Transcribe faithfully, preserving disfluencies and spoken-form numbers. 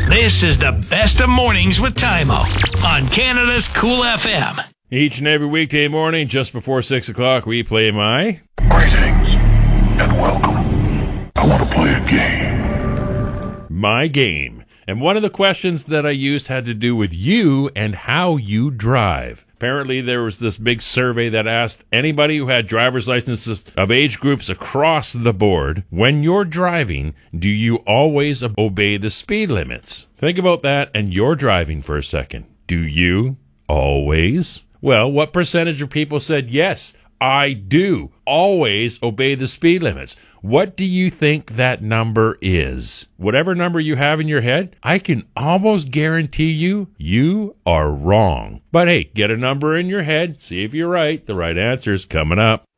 This is the best of mornings with Tymo on Canada's Cool F M. Each and every weekday morning, just before six o'clock, we play my... Greetings and welcome. I want to play a game. My Game. And one of the questions that I used had to do with you and how you drive. Apparently, there was this big survey that asked anybody who had driver's licenses of age groups across the board, when you're driving, do you always obey the speed limits? Think about that and your driving for a second. Do you always? Well, what percentage of people said, yes, I do always obey the speed limits? What do you think that number is? Whatever number you have in your head, I can almost guarantee you, you are wrong. But hey, get a number in your head, see if you're right. The right answer is coming up.